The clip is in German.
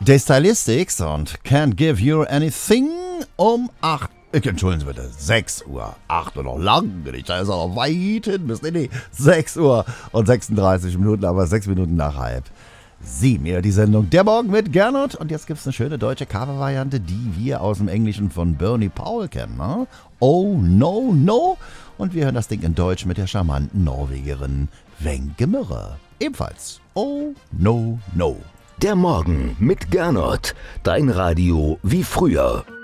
The Stylistics und Can't Give You Anything um 8. Entschuldigen Sie bitte, 6 Uhr. 8 Uhr noch lang nicht, da ist auch noch weit hin. Nee, 6 Uhr und 36 Minuten, aber 6 Minuten nach 6:30. Mir die Sendung Der Morgen mit Gernot. Und jetzt gibt es eine schöne deutsche Covervariante, die wir aus dem Englischen von Bernie Powell kennen. Ne? Oh no, no. Und wir hören das Ding in Deutsch mit der charmanten Norwegerin Wenche Mürre. Ebenfalls Oh no, no. Der Morgen mit Gernot. Dein Radio wie früher.